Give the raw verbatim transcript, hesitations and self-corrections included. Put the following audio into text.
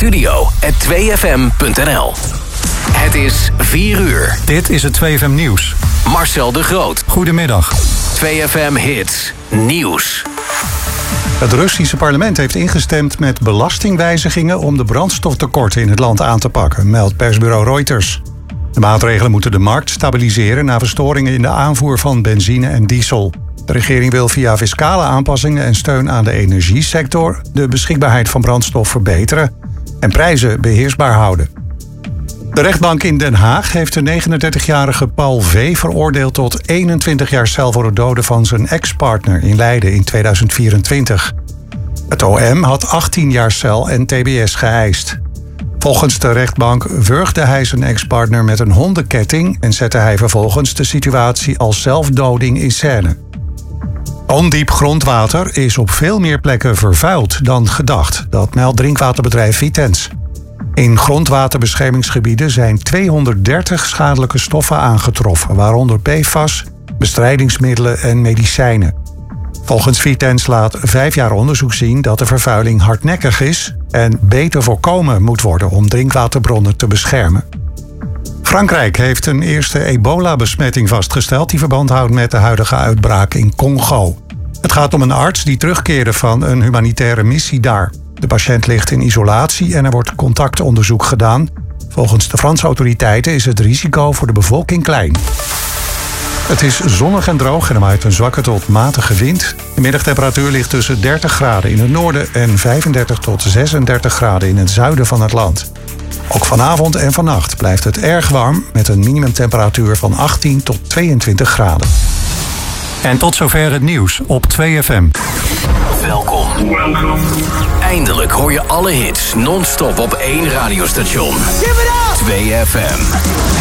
studio at twee f m punt n l. Het is vier uur. Dit is het twee F M Nieuws. Marcel de Groot. Goedemiddag. twee F M Hits Nieuws. Het Russische parlement heeft ingestemd met belastingwijzigingen om de brandstoftekorten in het land aan te pakken, meldt persbureau Reuters. De maatregelen moeten de markt stabiliseren na verstoringen in de aanvoer van benzine en diesel. De regering wil via fiscale aanpassingen en steun aan de energiesector de beschikbaarheid van brandstof verbeteren en prijzen beheersbaar houden. De rechtbank in Den Haag heeft de negenendertigjarige Paul V. veroordeeld tot eenentwintig jaar cel voor het doden van zijn ex-partner in Leiden in tweeduizend vierentwintig. Het O M had achttien jaar cel en T B S geëist. Volgens de rechtbank wurgde hij zijn ex-partner met een hondenketting en zette hij vervolgens de situatie als zelfdoding in scène. Ondiep grondwater is op veel meer plekken vervuild dan gedacht. Dat meldt drinkwaterbedrijf Vitens. In grondwaterbeschermingsgebieden zijn tweehonderddertig schadelijke stoffen aangetroffen, waaronder P F A S, bestrijdingsmiddelen en medicijnen. Volgens Vitens laat vijf jaar onderzoek zien dat de vervuiling hardnekkig is en beter voorkomen moet worden om drinkwaterbronnen te beschermen. Frankrijk heeft een eerste ebola-besmetting vastgesteld die verband houdt met de huidige uitbraak in Congo. Het gaat om een arts die terugkeerde van een humanitaire missie daar. De patiënt ligt in isolatie en er wordt contactonderzoek gedaan. Volgens de Franse autoriteiten is het risico voor de bevolking klein. Het is zonnig en droog en er waait een zwakke tot matige wind. De middagtemperatuur ligt tussen dertig graden in het noorden en vijfendertig tot zesendertig graden in het zuiden van het land. Ook vanavond en vannacht blijft het erg warm met een minimumtemperatuur van achttien tot tweeëntwintig graden. En tot zover het nieuws op twee F M. Welkom. Eindelijk hoor je alle hits non-stop op één radiostation. twee F M.